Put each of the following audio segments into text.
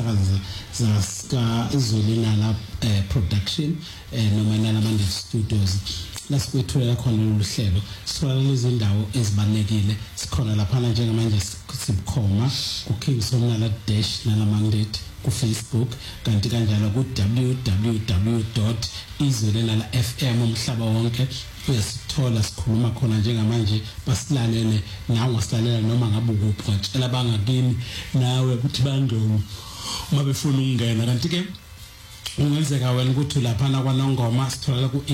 umsakazo zaska Izolelala production noma nalamande studios lasikwethulela khona lolu hlelo sithola lezi ndawo ezibalekile sikhona lapha njengamanje sibukhoma ku Kingsomnala dash nalamandate ku Facebook kanti kanjalo ku www.izolelala.fm umhlaba wonke uyasithola sikhuluma khona njengamanje basilalele nawe wasilalela noma ngabe ukuphi ngacela bangakini nawe ukuthi bangene uma befuna ukungena kanti ke ungenzeka wena ukuthi lapha na kwaNongoma sithola ku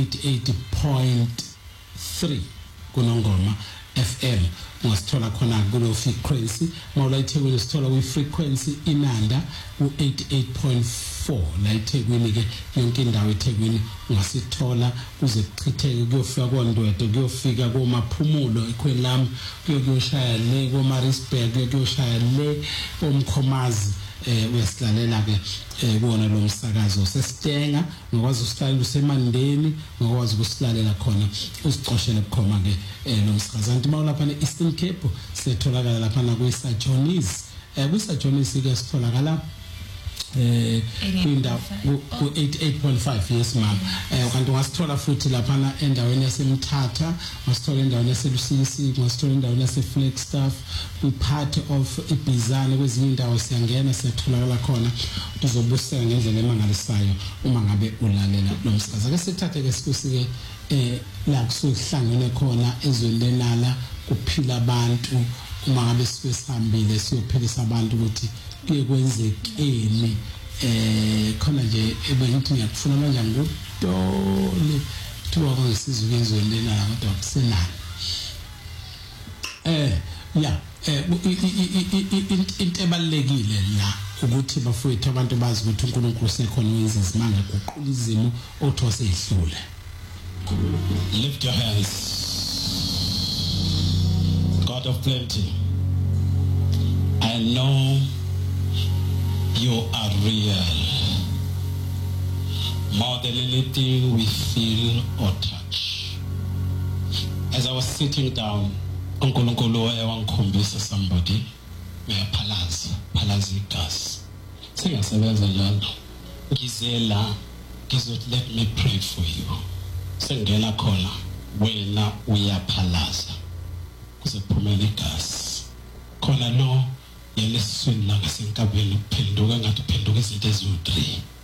88.3 kuNongoma FM ungasithola khona kulo frequency mawula eThekwini sithola ku frequency inanda ku 88.4 la eThekwini ke yonke indawo eThekwini ungasithola kuze kuchitheke kuyofika kwaNdwede kuyofika koMaphumulo eKwelam kuyoshaya le koMaritzburg kuyoshaya le koMkhomazi uyasilalela ke kuona lo msakazo sesitenga ngokwazi usihlalela usemandeni ngokwazi ukusilalela khona usicoshele bukhoma ke lo msakazo anti mawulapha neEastern Cape setholakala lapha na kuSajonis kuSajonis ke sitholakala kwindawo ku 88.5 yes ma'am kanti ungasithola futhi lapha na endaweni yaseMthatha ungasithola endaweni yaseLusisi ungasithola endaweni yaseFlagstaff part of iBizana kwezinye indawo siyangena siyatholakala khona uzobuseka ngendlela emangalisayo uma ngabe ulalela lo msakazo ake sithathe ke sikusike la kusuhlangene khona Izolelala kuphila abantu uma ngabe sihambile siyophilisa abantu ukuthi kuye kwenzekeni khona nje ebengithi ngiyakufuna manje ngudole kuthiwa kwesizwe Izolelala kodwa kusenani into ebalekile la ukuthi bafowethu abantu bazi ukuthi uNkulunkulu sekhona wenza izimanga eguqula izimo othose ihlule. Lift your hands. God of plenty, I know you are real. More than anything we feel or touch. As I was sitting down, uNkulunkulu wangikhombisa somebody uyaphalaza igazi. Singasebenza njalo. Ngizela ngizothi let me pray for you. Sengena khona wena uyaphalaza. Kuzephumela igazi. Khona lo yelesweni la ngasenkabeni kuphenduka ngathi uphenduka izinto eziwu3.